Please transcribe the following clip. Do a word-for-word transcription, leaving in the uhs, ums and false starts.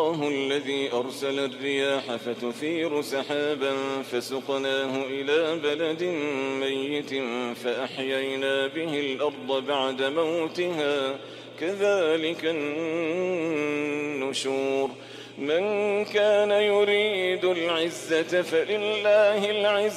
الله الذي أرسل الرياح فتثير سحابا فسقناه إلى بلد ميت فأحيينا به الأرض بعد موتها كذلك النشور من كان يريد العزة فلله العزة